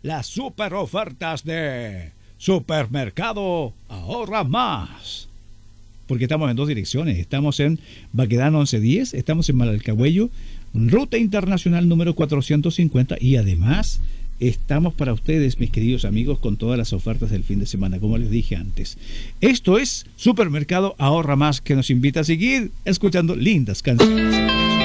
las super ofertas de Supermercado Ahorra Más. Porque estamos en dos direcciones. Estamos en Baquedano 1110, estamos en Malalcahuello, ruta internacional número 450, y además estamos para ustedes, mis queridos amigos, con todas las ofertas del fin de semana, como les dije antes. Esto es Supermercado Ahorra Más, que nos invita a seguir escuchando lindas canciones.